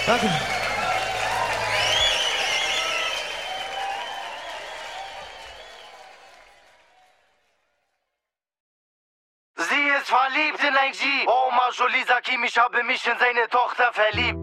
Danke. Sie ist verliebt in ein G. Oma Jolie sagt ihm, ich habe mich in seine Tochter verliebt.